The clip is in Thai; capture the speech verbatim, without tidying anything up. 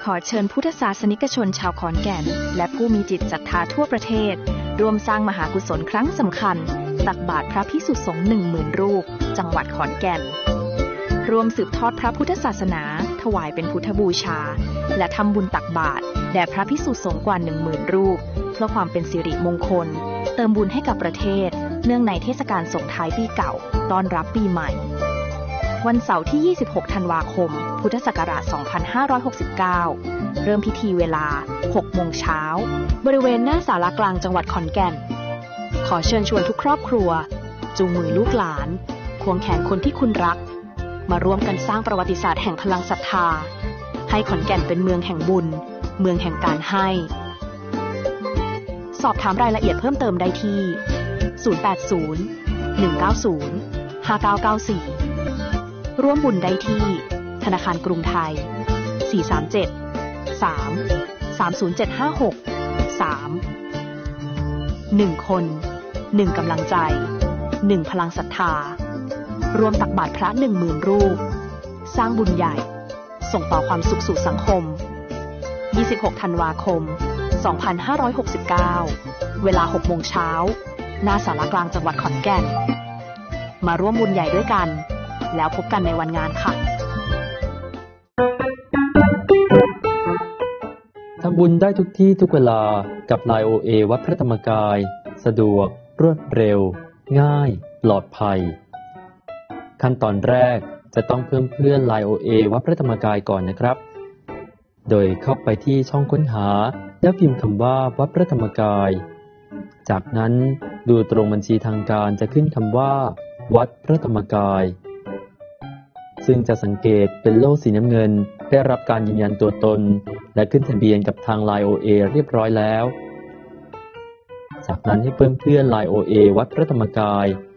ขอเชิญพุทธศาสนิกชนชาวขอนแก่นและผู้มีจิตศรัทธาทั่วประเทศร่วมสร้างมหากุศลครั้งสำคัญตักบาตรพระภิกษุสงฆ์หนึ่งหมื่นรูปจังหวัดขอนแก่นรวมสืบทอดพระพุทธศาสนาถวายเป็นพุทธบูชาและทำบุญตักบาตรแด่พระภิกษุสงฆ์กว่าหนึ่งหมื่นรูปเพื่อความเป็นสิริมงคลเติมบุญให้กับประเทศเนื่องในเทศกาลส่งท้ายปีเก่าต้อนรับปีใหม่วันเสาร์ที่ยี่สิบหกธันวาคมพุทธศักราชสองพันห้าร้อยหกสิบเก้าเริ่มพิธีเวลา หกโมงเช้าบริเวณหน้าศาลากลางจังหวัดขอนแก่นขอเชิญชวนทุกครอบครัวจูงมือลูกหลานควงแขนคนที่คุณรักมาร่วมกันสร้างประวัติศาสตร์แห่งพลังศรัทธาให้ขอนแก่นเป็นเมืองแห่งบุญเมืองแห่งการให้สอบถามรายละเอียดเพิ่มเติมได้ที่ศูนย์ แปด ศูนย์ หนึ่ง เก้า ศูนย์ ห้า เก้า เก้า สี่ร่วมบุญได้ที่ธนาคารกรุงไทยสี่ สาม เจ็ด สาม สาม ศูนย์ เจ็ด ห้า หก สาม หนึ่งคนหนึ่งกำลังใจหนึ่งพลังศรัทธารวมตักบาตรพระหนึ่งหมื่นรูปสร้างบุญใหญ่ส่งต่อความสุขสู่สังคมยี่สิบหกธันวาคมสองพันห้าร้อยหกสิบเก้าเวลา หก โมงเช้าหน้าศาลากลางจังหวัดขอนแก่นมาร่วมบุญใหญ่ด้วยกันแล้วพบกันในวันงานค่ะทำบุญได้ทุกที่ทุกเวลากับ ไลน์ โอ เอ วัดพระธรรมกายสะดวกรวดเร็วง่ายปลอดภัยขั้นตอนแรกจะต้องเพิ่มเพื่อน ไลน์ โอ เอ วัดพระธรรมกายก่อนนะครับโดยเข้าไปที่ช่องค้นหาแล้วพิมพ์คำว่าวัดพระธรรมกายจากนั้นดูตรงบัญชีทางการจะขึ้นคำว่าวัดพระธรรมกายซึ่งจะสังเกตเป็นโล่สีน้ำเงินได้รับการยืนยันตัวตนและขึ้นทะเบียนกับทาง ไลน์ โอ เอ เรียบร้อยแล้วจากนั้นให้เพิ่มเพื่อน ไลน์ โอ เอ วัดพระธรรมกาย